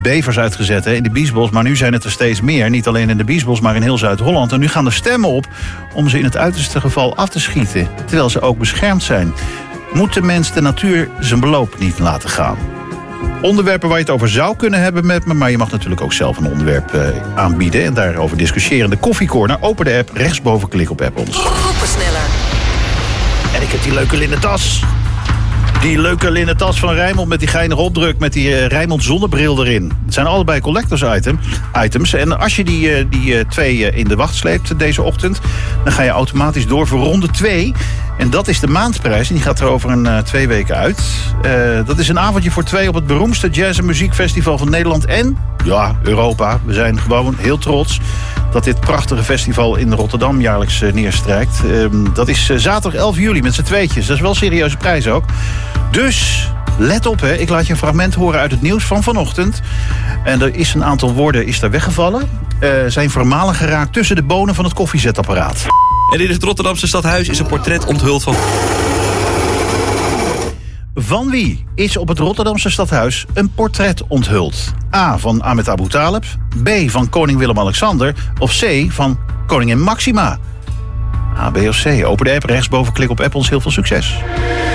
bevers uitgezet in de Biesbos. Maar nu zijn het er steeds meer. Niet alleen in de Biesbos, maar in heel Zuid-Holland. En nu gaan er stemmen op om ze in het uiterste geval af te schieten. Terwijl ze ook beschermd zijn. Moet de mens de natuur zijn beloop niet laten gaan? Onderwerpen waar je het over zou kunnen hebben met me. Maar je mag natuurlijk ook zelf een onderwerp aanbieden. En daarover discussiëren. De Koffiecorner. Open de app. Rechtsboven klik op app ons. Groepensneller. En ik heb die leuke linnen tas. Die leuke linnen tas van Rijnmond met die geinige opdruk... met die Rijnmond zonnebril erin. Het zijn allebei collectors items. En als je die twee in de wacht sleept deze ochtend... dan ga je automatisch door voor ronde 2. En dat is de maandprijs. En die gaat er over 2 weken uit. Dat is een avondje voor 2 op het beroemdste jazz- en muziekfestival van Nederland... en, ja, Europa. We zijn gewoon heel trots... dat dit prachtige festival in Rotterdam jaarlijks neerstrijkt. Dat is zaterdag 11 juli met z'n tweetjes. Dat is wel een serieuze prijs ook. Dus let op, ik laat je een fragment horen uit het nieuws van vanochtend. En er is een aantal woorden daar weggevallen. Zijn vermalen geraakt tussen de bonen van het koffiezetapparaat. En in het Rotterdamse stadhuis is een portret onthuld van... Van wie is op het Rotterdamse stadhuis een portret onthuld? A. van Ahmed Abu Talib. B. van koning Willem-Alexander. Of C. van koningin Maxima. A, B of C. Open de app, rechtsboven klik op app ons. Heel veel succes.